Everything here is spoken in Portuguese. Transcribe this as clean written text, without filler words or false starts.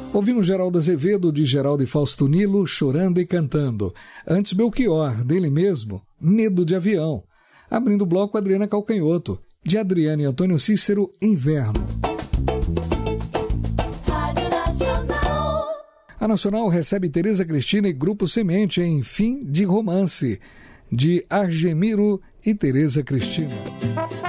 Ouvimos Geraldo Azevedo, de Geraldo e Fausto Nilo, Chorando e Cantando. Antes, Belchior, dele mesmo, Medo de Avião. Abrindo o bloco, Adriana Calcanhoto, de Adriana e Antônio Cícero, Inverno. A Nacional recebe Tereza Cristina e Grupo Semente em Fim de Romance, de Argemiro e Tereza Cristina.